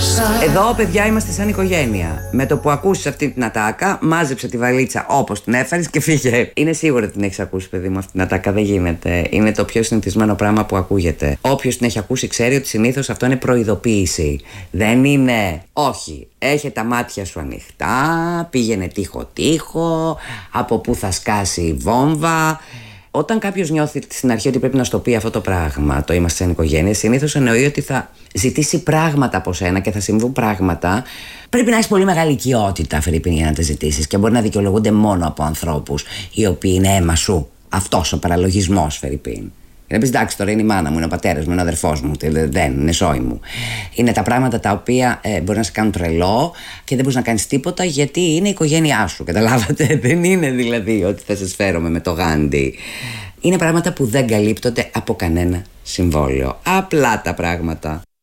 Εδώ, παιδιά, είμαστε σαν οικογένεια. Με το που ακούσεις αυτή την ατάκα, μάζεψε τη βαλίτσα όπως την έφερες και φύγε. Είναι σίγουρο ότι την έχεις ακούσει, παιδί μου, αυτή την ατάκα. Δεν γίνεται. Είναι το πιο συνηθισμένο πράγμα που ακούγεται. Όποιος την έχει ακούσει ξέρει ότι συνήθως αυτό είναι προειδοποίηση. Δεν είναι. Όχι. Έχε τα μάτια σου ανοιχτά. Πήγαινε τείχο-τείχο. Από πού θα σκάσει η βόμβα. Όταν κάποιος νιώθει στην αρχή ότι πρέπει να στο πει αυτό το πράγμα, το είμαστε σαν οικογένεια, συνήθως εννοεί ότι θα ζητήσει πράγματα από σένα και θα συμβούν πράγματα. Πρέπει να έχεις πολύ μεγάλη οικειότητα, Φερρυπίν, για να τα ζητήσεις, και μπορεί να δικαιολογούνται μόνο από ανθρώπους οι οποίοι είναι αίμα σου. Αυτός ο παραλογισμός, Φερρυπίν. Και να πεις, εντάξει, τώρα είναι η μάνα μου, είναι ο πατέρας μου, είναι ο αδερφός μου, δεν είναι σόι μου. Είναι τα πράγματα τα οποία μπορεί να σε κάνουν τρελό και δεν μπορείς να κάνεις τίποτα γιατί είναι η οικογένειά σου. Καταλάβατε? Δεν είναι δηλαδή ότι θα σε σφαίρομαι με το Γάντι. Είναι πράγματα που δεν καλύπτονται από κανένα συμβόλαιο. Απλά τα πράγματα.